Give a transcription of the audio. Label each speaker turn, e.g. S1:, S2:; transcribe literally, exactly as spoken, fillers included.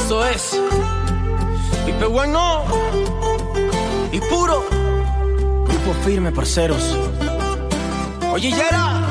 S1: Eso es Pipe Bueno y puro Grupo Firme, parceros. Oye, Yera.